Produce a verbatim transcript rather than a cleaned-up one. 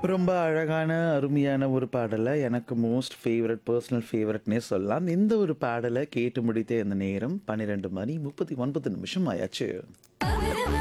ரொம்ப அழகான, அருமையான ஒரு பாடல எனக்கு மோஸ்ட் ஃபேவரைட், பெர்சனல் ஃபேவரைட்னே சொல்லலாம். இந்த ஒரு பாடல கேட்டு முடித்த இந்த நேரம் பன்னிரண்டு மணி முப்பத்தி ஒன்பது நிமிஷம் ஆயாச்சு.